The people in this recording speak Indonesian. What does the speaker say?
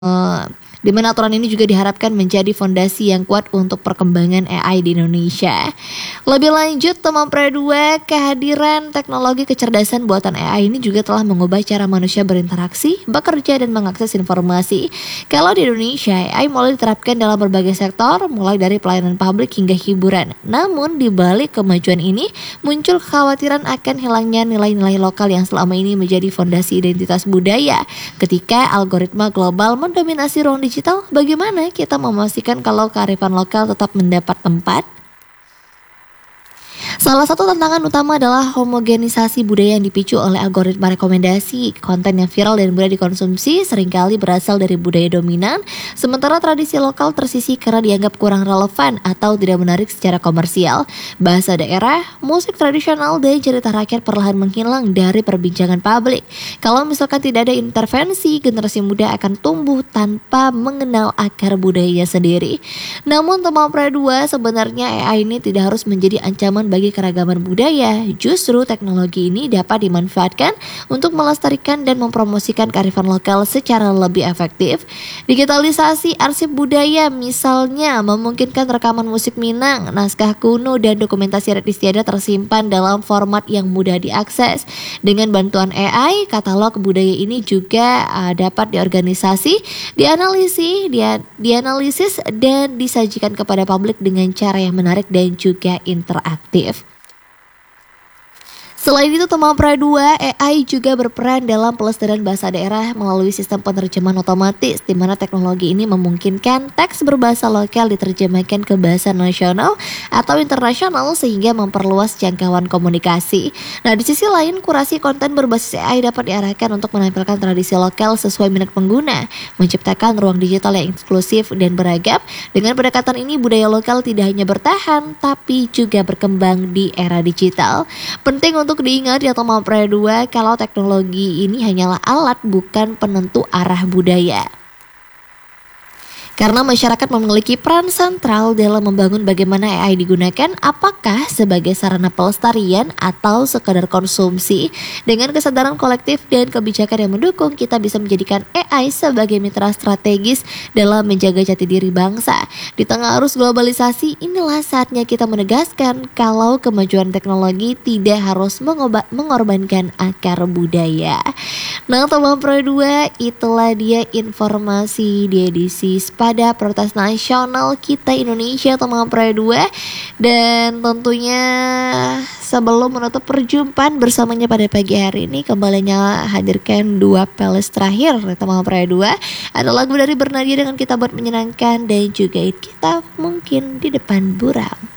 Di mana aturan ini juga diharapkan menjadi fondasi yang kuat untuk perkembangan AI di Indonesia. Lebih lanjut, teman Pro 2, kehadiran teknologi kecerdasan buatan AI ini juga telah mengubah cara manusia berinteraksi, bekerja, dan mengakses informasi. Kalau di Indonesia, AI mulai diterapkan dalam berbagai sektor, mulai dari pelayanan publik hingga hiburan. Namun, di balik kemajuan ini, muncul kekhawatiran akan hilangnya nilai-nilai lokal yang selama ini menjadi fondasi identitas budaya. Ketika algoritma global mendominasi ruang digital, bagaimana kita memastikan kalau kearifan lokal tetap mendapat tempat? Salah satu tantangan utama adalah homogenisasi budaya yang dipicu oleh algoritma rekomendasi. Konten yang viral dan mudah dikonsumsi seringkali berasal dari budaya dominan, sementara tradisi lokal tersisih karena dianggap kurang relevan atau tidak menarik secara komersial. Bahasa daerah, musik tradisional, dan cerita rakyat perlahan menghilang dari perbincangan publik. Kalau misalkan tidak ada intervensi, generasi muda akan tumbuh tanpa mengenal akar budayanya sendiri. Namun teman Pro 2, sebenarnya AI ini tidak harus menjadi ancaman bagi keragaman budaya. Justru teknologi ini dapat dimanfaatkan untuk melestarikan dan mempromosikan kearifan lokal secara lebih efektif. Digitalisasi arsip budaya misalnya memungkinkan rekaman musik Minang, naskah kuno, dan dokumentasi adat istiadat tersimpan dalam format yang mudah diakses. Dengan bantuan AI, katalog budaya ini juga dapat diorganisasi, dianalisis dan disajikan kepada publik dengan cara yang menarik dan juga interaktif. Selain itu, teman Pro 2, AI juga berperan dalam pelestarian bahasa daerah melalui sistem penerjemahan otomatis, di mana teknologi ini memungkinkan teks berbahasa lokal diterjemahkan ke bahasa nasional atau internasional sehingga memperluas jangkauan komunikasi. Nah, di sisi lain, kurasi konten berbasis AI dapat diarahkan untuk menampilkan tradisi lokal sesuai minat pengguna, menciptakan ruang digital yang inklusif dan beragam. Dengan pendekatan ini, budaya lokal tidak hanya bertahan, tapi juga berkembang di era digital. Penting untuk diingat ya teman Pro 2, kalau teknologi ini hanyalah alat, bukan penentu arah budaya. Karena masyarakat memiliki peran sentral dalam membangun bagaimana AI digunakan, apakah sebagai sarana pelestarian atau sekadar konsumsi. Dengan kesadaran kolektif dan kebijakan yang mendukung, kita bisa menjadikan AI sebagai mitra strategis dalam menjaga jati diri bangsa. Di tengah arus globalisasi, inilah saatnya kita menegaskan kalau kemajuan teknologi tidak harus mengorbankan akar budaya. Nah teman Pro 2, itulah dia informasi di edisi pada Prioritas Nasional kita Indonesia teman Pro 2. Dan tentunya sebelum menutup perjumpaan bersamanya pada pagi hari ini, kembalinya hadirkan dua playlist terakhir teman Pro 2. Ada lagu dari Bernadia dengan Kita Buat Menyenangkan, dan juga kita mungkin di depan buram.